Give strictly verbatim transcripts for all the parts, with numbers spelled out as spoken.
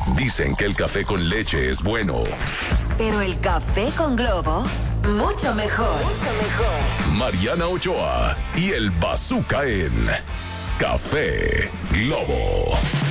Dicen que el café con leche es bueno. Pero el café con Globo, mucho mejor. Mucho mejor. Mariana Ochoa y el Bazooka en Café Globo.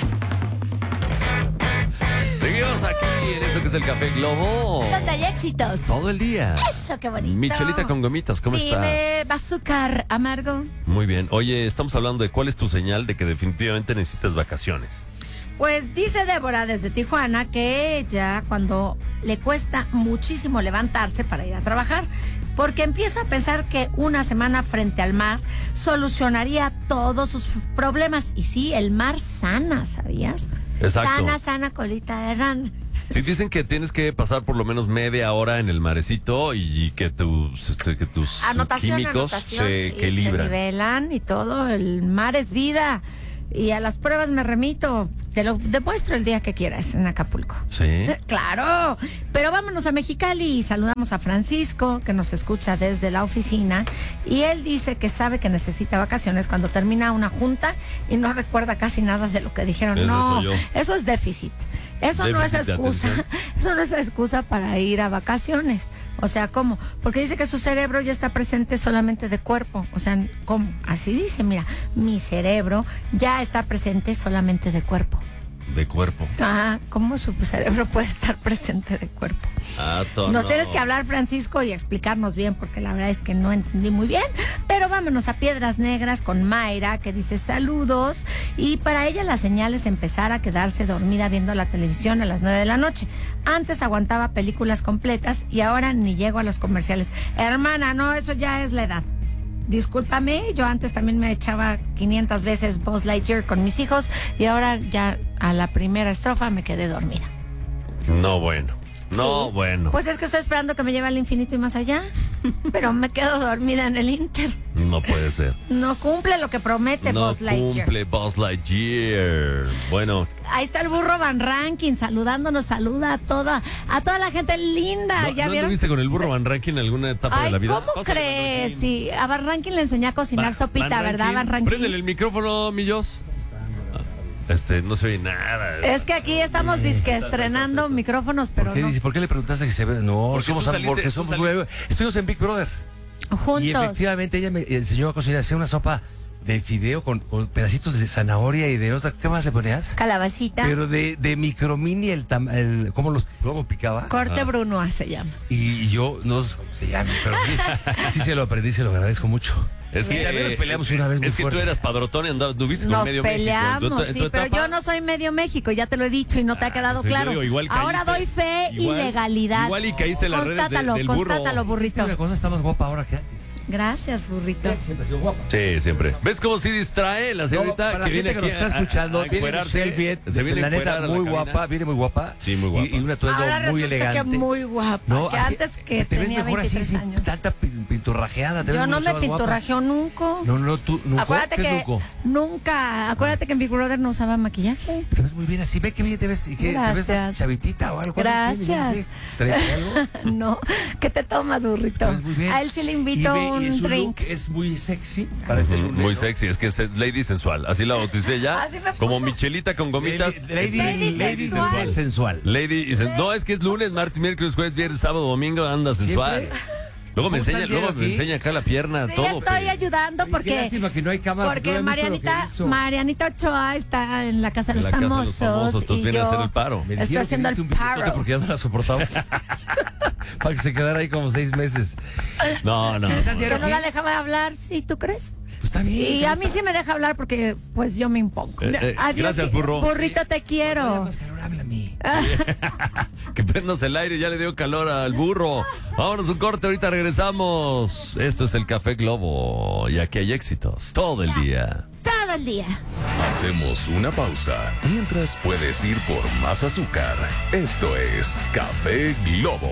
Seguimos aquí en eso que es el Café Globo. Donde hay éxitos. Todo el día. Eso, qué bonito. Michelita con gomitas, ¿cómo Dime, estás? bazooka amargo. Muy bien. Oye, estamos hablando de cuál es tu señal de que definitivamente necesitas vacaciones. Pues dice Débora desde Tijuana que ella, cuando le cuesta muchísimo levantarse para ir a trabajar, porque empieza a pensar que una semana frente al mar solucionaría todos sus problemas. Y sí, el mar sana, ¿sabías? Exacto. Sana, sana, colita de rana. Sí, dicen que tienes que pasar por lo menos media hora en el marecito y que tus, este, que tus Anotación, químicos anotación, se sí, equilibran. se nivelan y todo. El mar es vida. Y a las pruebas me remito. Te lo demuestro el día que quieras en Acapulco. Sí. Claro. Pero vámonos a Mexicali y saludamos a Francisco, que nos escucha desde la oficina. Y él dice que sabe que necesita vacaciones cuando termina una junta y no recuerda casi nada de lo que dijeron. Ese No, soy yo. eso es déficit. Eso Déficit no es de excusa. atención. Eso no es excusa para ir a vacaciones. O sea, ¿cómo? Porque dice que su cerebro ya está presente solamente de cuerpo. O sea, ¿cómo? Así dice, mira, mi cerebro ya está presente solamente de cuerpo. De cuerpo. Ajá, ¿cómo su cerebro puede estar presente de cuerpo? Ah, todo. Nos no. tienes que hablar, Francisco, y explicarnos bien, porque la verdad es que no entendí muy bien. Pero vámonos a Piedras Negras con Mayra, que dice saludos. Y para ella la señal es empezar a quedarse dormida viendo la televisión a las nueve de la noche. Antes aguantaba películas completas y ahora ni llego a los comerciales. Hermana, no, eso ya es la edad. Discúlpame, yo antes también me echaba quinientas veces Buzz Lightyear con mis hijos y ahora ya a la primera estrofa me quedé dormida. No, bueno. No, Sí. bueno. Pues es que estoy esperando que me lleve al infinito y más allá, pero me quedo dormida en el Inter. No puede ser. No cumple lo que promete No Buzz Lightyear. cumple Buzz Lightyear. Bueno. Ahí está el burro Van Rankin saludándonos, saluda a toda, a toda la gente linda. ¿No, ¿Ya ¿no vieron? anduviste con el burro Van Rankin en alguna etapa Ay, de la vida? ¿cómo Pásale, crees? Van Rankin. Sí, a Van Rankin le enseñé a cocinar Va- sopita, Van ¿verdad, Rankin, Van Rankin? Préndele el micrófono, Millos. Este, no se oye nada. Es que aquí estamos disque estrenando micrófonos, pero ¿Por qué, no. dice- ¿Por qué le preguntaste que se ve? No, Porque somos tú am- saliste- porque tú somos saliste- nueve. Estuvimos en Big Brother. Y Juntos. efectivamente ella me enseñó a cocinar, hacía una sopa de fideo con, con pedacitos de zanahoria y de otra. ¿Qué más le ponías? Calabacita. Pero de, de micromini el, tam- el cómo los cómo picaba. Corte Brunoa se llama. Y yo no sé cómo se llama, pero sí, sí se lo aprendí, se lo agradezco mucho. Es que Y también nos peleamos una vez muy Es que fuerte. tú eras padrotón y andabas, tuviste con Nos medio peleamos, México. En tu- en sí, tu pero etapa- yo no soy medio México, ya te lo he dicho y no te ha quedado sí, claro. digo, igual Ahora caíste- doy fe igual- y legalidad. igual y caíste en las redes de- Constátalo, del burro. constátalo, burrito. Una cosa, está más guapa ahora que antes. Gracias, burrito. Siempre ha sido guapa. Sí, siempre. ¿Ves cómo sí distrae la señorita No, para que la viene gente que aquí nos está a- escuchando, a, a viene encuerarse? Michelle Viet, Se viene la a encuerar neta a la muy cabina. guapa, viene muy guapa. Sí, muy guapa. Y, y un atuendo Ahora muy resulta elegante. que muy guapa, que así- antes que te ves tenía mejor así, veintitrés sin años. tanta pin- pinturrajeada. te ves Yo no mucho me más guapa. pinturrajeo nunca. No, no, tú, ¿nunca? Acuérdate ¿Qué es que nunca? nunca, acuérdate que en Big Brother no usaba maquillaje. Te ves muy bien así, ve que bien te ves. ¿Y qué? ¿Te ves Gracias. chavitita o algo? ¿Cuántos tienes? Gracias. Yo no sé. ¿treinta y algo? No, ¿qué te tomas, burrito? Te ves muy bien. A él sí le Y invito ve- y un su drink. look es muy sexy para este Mm, lunes, Muy ¿no? sexy, es que es Lady Sensual. Así la bauticé ya. Así me Como puso. Michelita con gomitas. Lady, Lady lady sensual. sensual. sensual. Lady y sen- No, es que es lunes, martes, miércoles, jueves, viernes, sábado, domingo, anda sensual. Siempre. Luego me ¿Cómo está enseña, el diario luego me aquí? enseña acá la pierna, Sí, todo. estoy pe. ayudando Qué porque lástima que no hay cámara, porque no han visto lo que Marianita hizo. Marianita Ochoa está en la casa de En los la casa de los famosos, famosos, entonces y viene a yo hacer el paro. Me estoy dijeron que haciendo diste el un billetote paro. porque ya no la soportamos. Para que se quedara ahí como seis meses. No, no. ¿Estás Que diario no aquí? la dejaba hablar, ¿sí tú crees? Pues está bien. Y a mí sí me deja hablar porque pues yo me impongo. Eh, eh, Adiós, gracias, sí. burro. Burrito, te Cuando haya quiero. más calor, habla a mí. Que prendas el aire, ya le dio calor al burro. Vámonos un corte, ahorita regresamos. Esto es el Café Globo y aquí hay éxitos todo el día. Todo el día. Hacemos una pausa mientras puedes ir por más azúcar. Esto es Café Globo.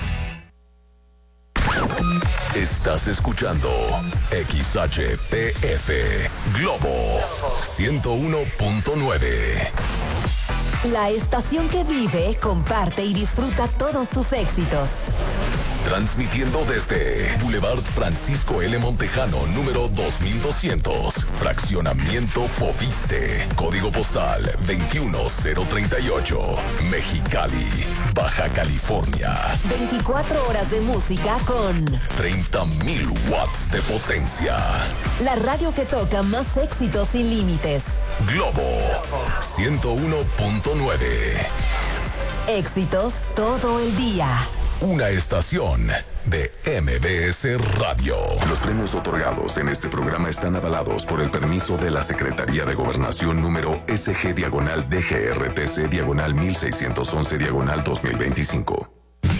Estás escuchando X H P F Globo ciento uno punto nueve. La estación que vive, comparte y disfruta todos tus éxitos. Transmitiendo desde Boulevard Francisco L. Montejano, número dos mil doscientos. Fraccionamiento Foviste. Código postal veintiuno cero treinta y ocho. Mexicali, Baja California. veinticuatro horas de música con treinta mil watts de potencia. la radio que toca más éxitos sin límites. Globo ciento uno punto nueve. Éxitos todo el día. Una estación de M B S Radio. Los premios otorgados en este programa están avalados por el permiso de la Secretaría de Gobernación número S G diagonal D G R T C diagonal mil seiscientos once diagonal dos mil veinticinco.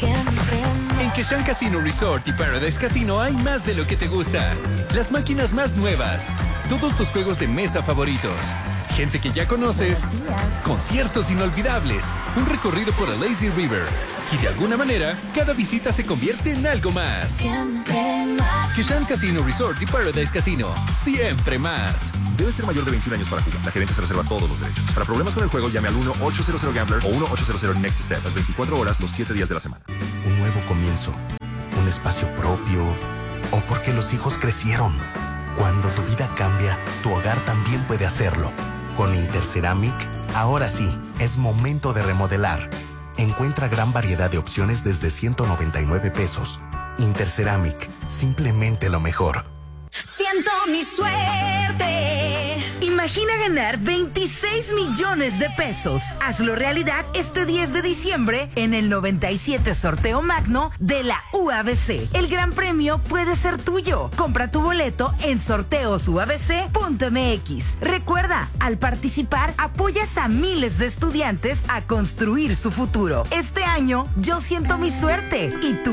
En Keshan Casino Resort y Paradise Casino hay más de lo que te gusta. Las máquinas más nuevas, todos tus juegos de mesa favoritos, gente que ya conoces, conciertos inolvidables, un recorrido por el Lazy River. Y de alguna manera, cada visita se convierte en algo más. Siempre más. Keshan Casino Resort y Paradise Casino. Siempre más. Debe ser mayor de veintiún años para jugar. La gerencia se reserva todos los derechos. Para problemas con el juego, llame al uno ochocientos Gambler o uno ochocientos Next Step. Las veinticuatro horas, los siete días de la semana. Un nuevo comienzo. Un espacio propio. O porque los hijos crecieron. Cuando tu vida cambia, tu hogar también puede hacerlo. Con Interceramic, ahora sí, es momento de remodelar. Encuentra gran variedad de opciones desde ciento noventa y nueve pesos. Interceramic, simplemente lo mejor. Siento mi suerte. Imagina ganar veintiséis millones de pesos. Hazlo realidad este diez de diciembre en el noventa y siete Sorteo Magno de la U A B C. El gran premio puede ser tuyo. Compra tu boleto en sorteos u a b c punto m x. Recuerda, al participar apoyas a miles de estudiantes a construir su futuro. Este año yo siento mi suerte. ¿Y tú?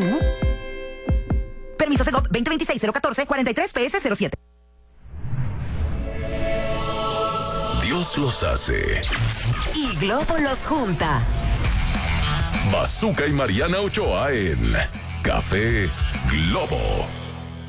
Permiso Segov veinte veintiséis cero catorce cuarenta y tres P S cero siete. Dios los hace. Y Globo los junta. Bazooka y Mariana Ochoa en Café Globo.